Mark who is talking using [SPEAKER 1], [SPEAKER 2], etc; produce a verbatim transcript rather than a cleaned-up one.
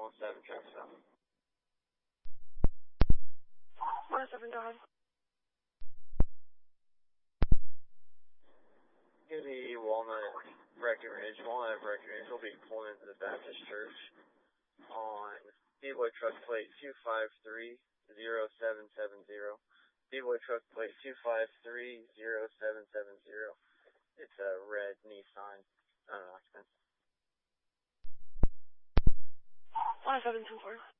[SPEAKER 1] one seven, track south.
[SPEAKER 2] one seven, go ahead.
[SPEAKER 1] Gonna be Walnut Breckenridge. Walnut Breckenridge will be pulling into the Baptist Church on D-Boy truck plate two five three zero seven seven zero. D-Boy truck plate two five three zero seven seven zero. It's a red Nissan unoccupant.
[SPEAKER 2] one seven two four.